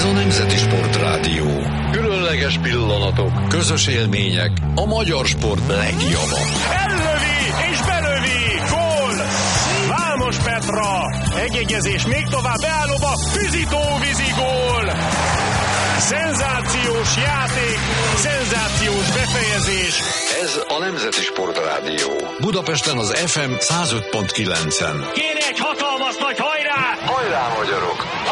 Ez a Nemzeti Sportrádió. Különleges pillanatok, közös élmények, a magyar sport legjava. Ellövi és belövi! Gól! Vámos Petra! Egyegyezés még tovább beállóba, Füzitó-vízi gól! Szenzációs játék, szenzációs befejezés. Ez a Nemzeti Sportrádió. Budapesten az FM 105.9-en. Kéne egy hatalmas nagy hajrá! Hajrá, magyarok!